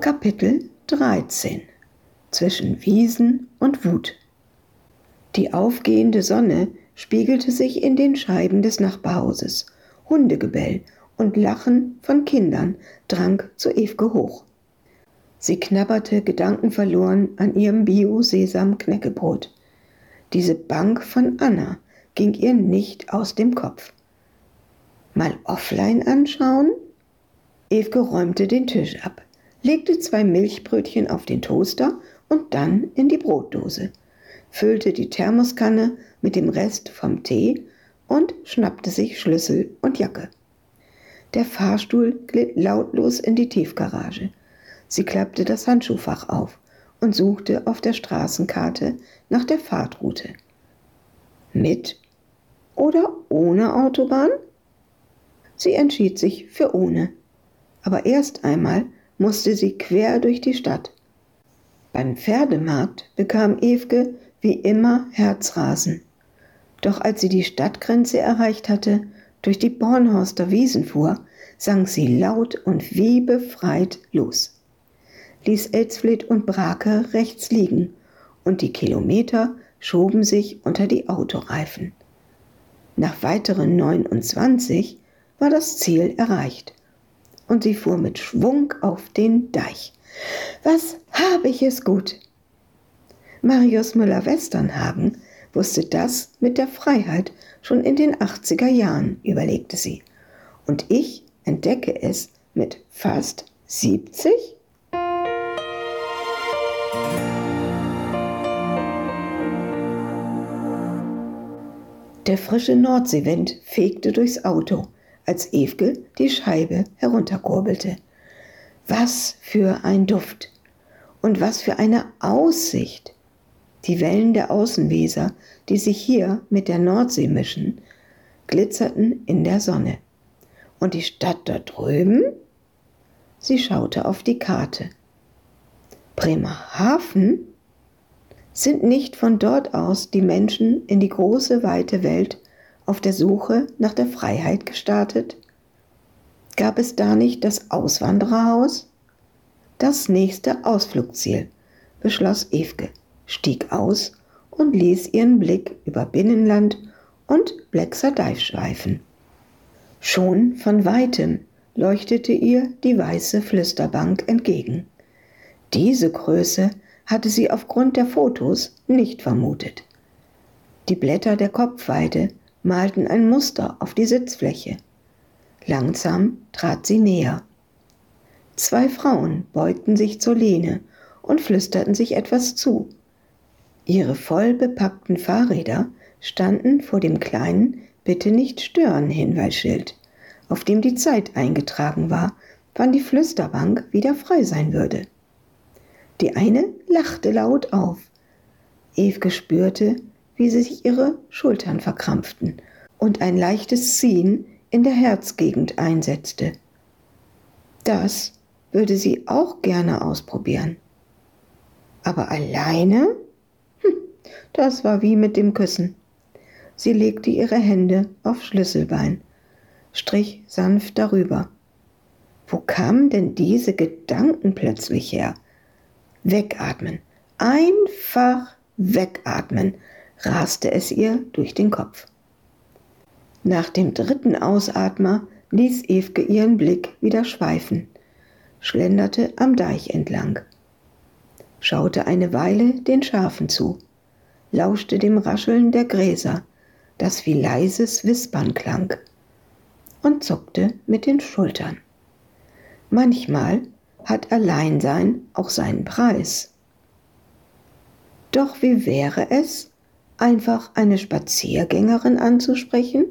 Kapitel 13 Zwischen Wiesen und Wut. Die aufgehende Sonne spiegelte sich in den Scheiben des Nachbarhauses. Hundegebell und Lachen von Kindern drang zu Evke hoch. Sie knabberte gedankenverloren an ihrem Bio-Sesam-Knäckebrot. Diese Bank von Anna ging ihr nicht aus dem Kopf. Mal offline anschauen? Evke räumte den Tisch ab, legte 2 Milchbrötchen auf den Toaster und dann in die Brotdose, füllte die Thermoskanne mit dem Rest vom Tee und schnappte sich Schlüssel und Jacke. Der Fahrstuhl glitt lautlos in die Tiefgarage. Sie klappte das Handschuhfach auf und suchte auf der Straßenkarte nach der Fahrtroute. Mit oder ohne Autobahn? Sie entschied sich für ohne. Aber erst einmal musste sie quer durch die Stadt. Beim Pferdemarkt bekam Evke wie immer Herzrasen. Doch als sie die Stadtgrenze erreicht hatte, durch die Bornhorster Wiesen fuhr, sang sie laut und wie befreit los, ließ Elsfleth und Brake rechts liegen und die Kilometer schoben sich unter die Autoreifen. Nach weiteren 29 war das Ziel erreicht und sie fuhr mit Schwung auf den Deich. Was habe ich es gut! Marius Müller-Westernhagen wusste das mit der Freiheit schon in den 80er Jahren, überlegte sie. Und ich entdecke es mit fast 70? Der frische Nordseewind fegte durchs Auto, als Evke die Scheibe herunterkurbelte. Was für ein Duft und was für eine Aussicht! Die Wellen der Außenweser, die sich hier mit der Nordsee mischen, glitzerten in der Sonne. Und die Stadt dort drüben? Sie schaute auf die Karte. Bremerhaven? Sind nicht von dort aus die Menschen in die große, weite Welt auf der Suche nach der Freiheit gestartet? Gab es da nicht das Auswandererhaus? Das nächste Ausflugsziel, beschloss Evke, stieg aus und ließ ihren Blick über Binnenland und Blexer Deich schweifen. Schon von weitem leuchtete ihr die weiße Flüsterbank entgegen. Diese Größe hatte sie aufgrund der Fotos nicht vermutet. Die Blätter der Kopfweide malten ein Muster auf die Sitzfläche. Langsam trat sie näher. 2 Frauen beugten sich zur Lehne und flüsterten sich etwas zu. Ihre voll bepackten Fahrräder standen vor dem kleinen Bitte nicht stören Hinweisschild, auf dem die Zeit eingetragen war, wann die Flüsterbank wieder frei sein würde. Die eine lachte laut auf. Evke spürte, wie sich ihre Schultern verkrampften und ein leichtes Ziehen in der Herzgegend einsetzte. Das würde sie auch gerne ausprobieren. Aber alleine? Das war wie mit dem Küssen. Sie legte ihre Hände auf Schlüsselbein, strich sanft darüber. Wo kamen denn diese Gedanken plötzlich her? Wegatmen, einfach wegatmen, raste es ihr durch den Kopf. Nach dem 3. Ausatmer ließ Evke ihren Blick wieder schweifen, schlenderte am Deich entlang, schaute eine Weile den Schafen zu, lauschte dem Rascheln der Gräser, das wie leises Wispern klang, und zuckte mit den Schultern. Manchmal hat Alleinsein auch seinen Preis. Doch wie wäre es, einfach eine Spaziergängerin anzusprechen?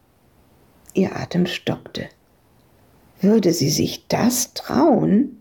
Ihr Atem stockte. Würde sie sich das trauen?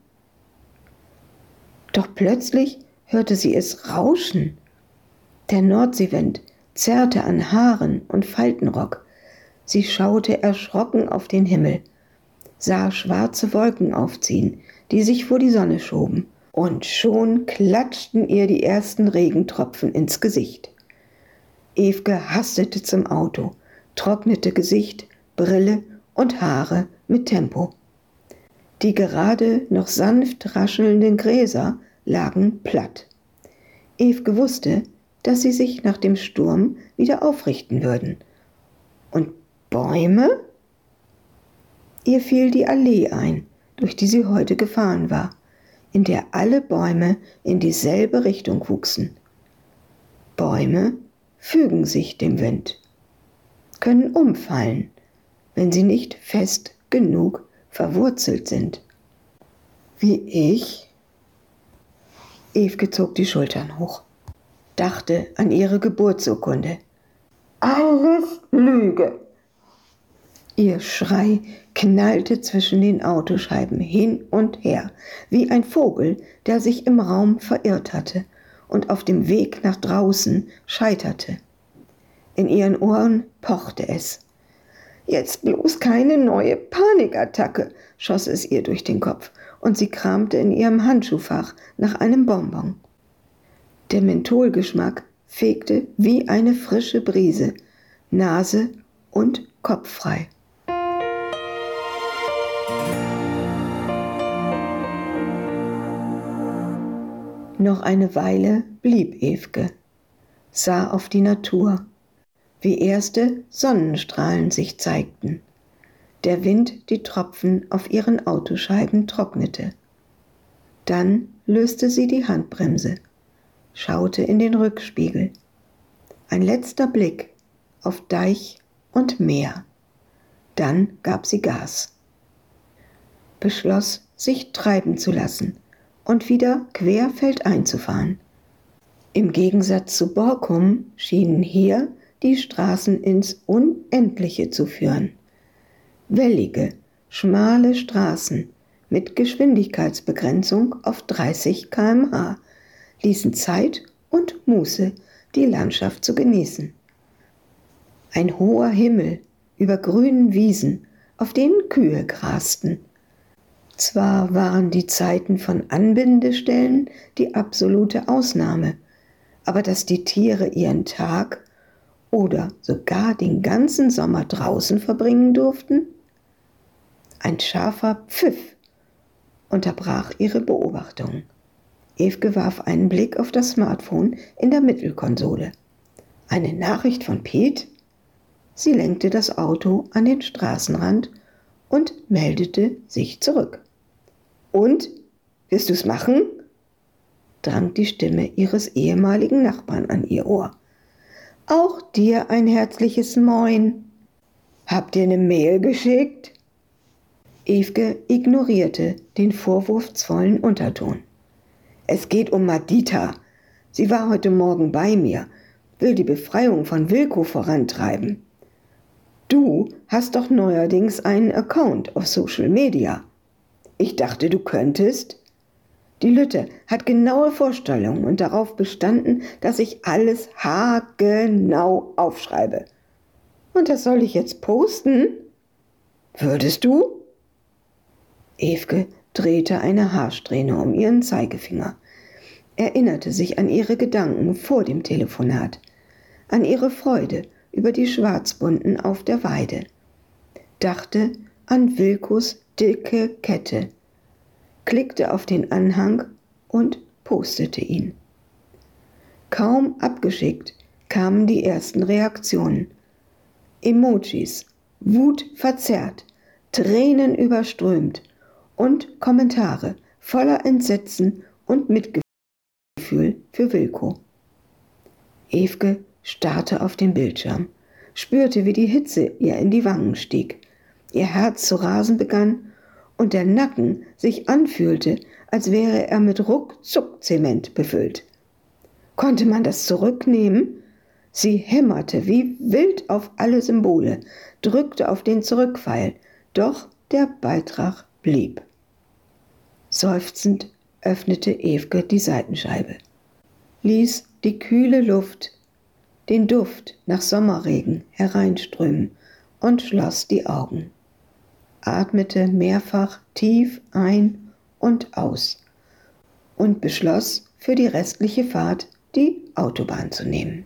Doch plötzlich hörte sie es rauschen. Der Nordseewind zerrte an Haaren und Faltenrock. Sie schaute erschrocken auf den Himmel, sah schwarze Wolken aufziehen, die sich vor die Sonne schoben. Und schon klatschten ihr die ersten Regentropfen ins Gesicht. Evke hastete zum Auto, trocknete Gesicht, Brille und Haare mit Tempo. Die gerade noch sanft raschelnden Gräser lagen platt. Evke wusste, dass sie sich nach dem Sturm wieder aufrichten würden. Und Bäume? Ihr fiel die Allee ein, durch die sie heute gefahren war, in der alle Bäume in dieselbe Richtung wuchsen. Bäume fügen sich dem Wind, können umfallen, wenn sie nicht fest genug verwurzelt sind. Wie ich? Evke zog die Schultern hoch, dachte an ihre Geburtsurkunde. Alles Lüge! Ihr Schrei knallte zwischen den Autoscheiben hin und her, wie ein Vogel, der sich im Raum verirrt hatte und auf dem Weg nach draußen scheiterte. In ihren Ohren pochte es. Jetzt bloß keine neue Panikattacke, schoss es ihr durch den Kopf, und sie kramte in ihrem Handschuhfach nach einem Bonbon. Der Mentholgeschmack fegte wie eine frische Brise, Nase und Kopf frei. Noch eine Weile blieb Evke, sah auf die Natur, wie erste Sonnenstrahlen sich zeigten, der Wind die Tropfen auf ihren Autoscheiben trocknete. Dann löste sie die Handbremse, schaute in den Rückspiegel. Ein letzter Blick auf Deich und Meer. Dann gab sie Gas. Beschloss, sich treiben zu lassen und wieder querfeldein zu fahren. Im Gegensatz zu Borkum schienen hier die Straßen ins Unendliche zu führen. Wellige, schmale Straßen mit Geschwindigkeitsbegrenzung auf 30 km/h ließen Zeit und Muße, die Landschaft zu genießen. Ein hoher Himmel über grünen Wiesen, auf denen Kühe grasten. Zwar waren die Zeiten von Anbindestellen die absolute Ausnahme, aber dass die Tiere ihren Tag oder sogar den ganzen Sommer draußen verbringen durften? Ein scharfer Pfiff unterbrach ihre Beobachtung. Evke warf einen Blick auf das Smartphone in der Mittelkonsole. Eine Nachricht von Piet? Sie lenkte das Auto an den Straßenrand und meldete sich zurück. Und? Wirst du's machen? Drang die Stimme ihres ehemaligen Nachbarn an ihr Ohr. Auch dir ein herzliches Moin. Habt ihr eine Mail geschickt? Evke ignorierte den vorwurfsvollen Unterton. Es geht um Madita. Sie war heute Morgen bei mir, will die Befreiung von Wilko vorantreiben. Du hast doch neuerdings einen Account auf Social Media. Ich dachte, du könntest. Die Lütte hat genaue Vorstellungen und darauf bestanden, dass ich alles haargenau aufschreibe. Und das soll ich jetzt posten? Würdest du? Evke drehte eine Haarsträhne um ihren Zeigefinger, erinnerte sich an ihre Gedanken vor dem Telefonat, an ihre Freude über die Schwarzbunten auf der Weide, dachte an Wilkos dicke Kette, klickte auf den Anhang und postete ihn. Kaum abgeschickt kamen die ersten Reaktionen. Emojis, wutverzerrt, Tränen überströmt und Kommentare voller Entsetzen und Mitgefühl für Wilko. Evke starrte auf den Bildschirm, spürte, wie die Hitze ihr in die Wangen stieg, ihr Herz zu rasen begann und der Nacken sich anfühlte, als wäre er mit Ruckzuck-Zement befüllt. Konnte man das zurücknehmen? Sie hämmerte wie wild auf alle Symbole, drückte auf den Zurückpfeil, doch der Beitrag blieb. Seufzend öffnete Evke die Seitenscheibe, ließ die kühle Luft, den Duft nach Sommerregen hereinströmen und schloss die Augen. Atmete mehrfach tief ein und aus und beschloss, für die restliche Fahrt die Autobahn zu nehmen.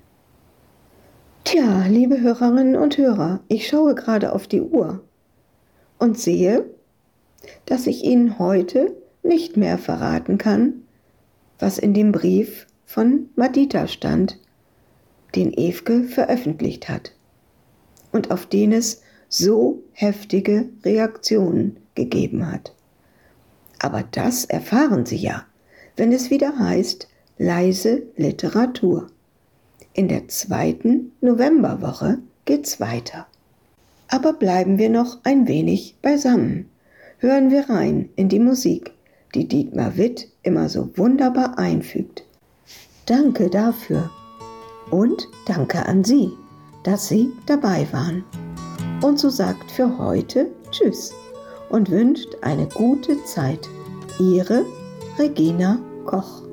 Tja, liebe Hörerinnen und Hörer, ich schaue gerade auf die Uhr und sehe, dass ich Ihnen heute nicht mehr verraten kann, was in dem Brief von Madita stand, den Ewke veröffentlicht hat und auf den es so heftige Reaktionen gegeben hat. Aber das erfahren Sie ja, wenn es wieder heißt Leise Literatur. In der 2. Novemberwoche geht's weiter. Aber bleiben wir noch ein wenig beisammen. Hören wir rein in die Musik, die Dietmar Witt immer so wunderbar einfügt. Danke dafür und danke an Sie, dass Sie dabei waren. Und so sagt für heute Tschüss und wünscht eine gute Zeit. Ihre Regina Koch.